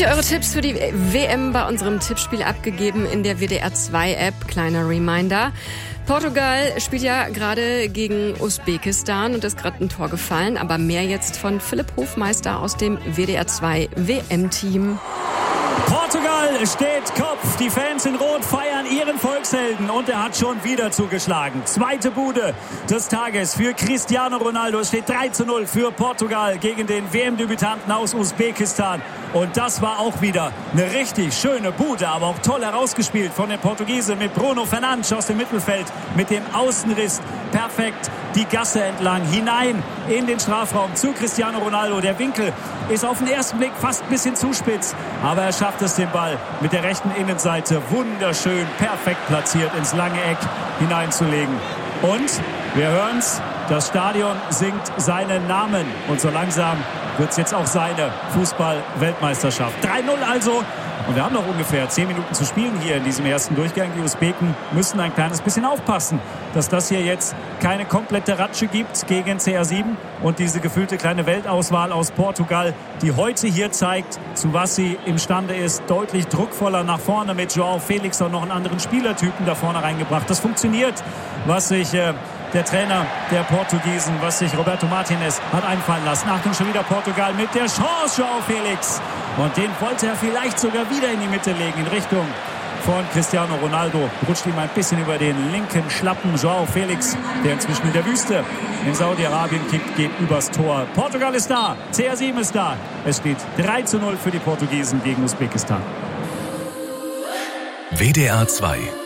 ihr eure Tipps für die WM bei unserem Tippspiel abgegeben in der WDR 2 App? Kleiner Reminder. Portugal spielt ja gerade gegen Usbekistan und ist gerade ein Tor gefallen. Aber mehr jetzt von Philipp Hofmeister aus dem WDR 2 WM-Team. Portugal steht Kopf. Die Fans in Rot feiern ihren Volkshelden und er hat schon wieder zugeschlagen. Zweite Bude des Tages für Cristiano Ronaldo. Es steht 3:0 für Portugal gegen den WM-Debütanten aus Usbekistan. Und das war auch wieder eine richtig schöne Bude, aber auch toll herausgespielt von den Portugiesen mit Bruno Fernandes aus dem Mittelfeld mit dem Außenriss perfekt die Gasse entlang hinein in den Strafraum zu Cristiano Ronaldo. Der Winkel ist auf den ersten Blick fast ein bisschen zu spitz, aber er schafft es, den Ball mit der rechten Innenseite wunderschön perfekt platziert ins lange Eck hineinzulegen. Und wir hören's, das Stadion singt seinen Namen und so langsam wird es jetzt auch seine Fußball-Weltmeisterschaft. 3:0 also. Und wir haben noch ungefähr 10 Minuten zu spielen hier in diesem ersten Durchgang. Die Usbeken müssen ein kleines bisschen aufpassen, dass das hier jetzt keine komplette Ratsche gibt gegen CR7 und diese gefühlte kleine Weltauswahl aus Portugal, die heute hier zeigt, zu was sie imstande ist. Deutlich druckvoller nach vorne mit João Felix und noch einen anderen Spielertypen da vorne reingebracht. Das funktioniert, was sich der Trainer der Portugiesen, was sich Roberto Martinez hat einfallen lassen. Achtung, schon wieder Portugal mit der Chance, João Felix. Und den wollte er vielleicht sogar wieder in die Mitte legen, in Richtung von Cristiano Ronaldo. Rutscht ihm ein bisschen über den linken Schlappen. João Felix, der inzwischen in der Wüste in Saudi-Arabien kickt, geht übers Tor. Portugal ist da, CR7 ist da. Es steht 3:0 für die Portugiesen gegen Usbekistan. WDR 2